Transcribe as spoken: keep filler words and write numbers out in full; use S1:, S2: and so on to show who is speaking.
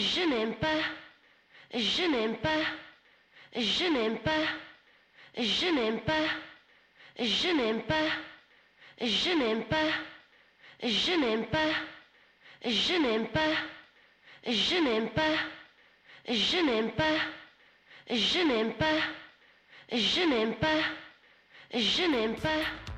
S1: Je n'aime pas, je n'aime pas, je n'aime pas, je n'aime pas, je n'aime pas, je n'aime pas, je n'aime pas, je n'aime pas, je n'aime pas, je n'aime pas, je n'aime pas, je n'aime pas, je n'aime pas.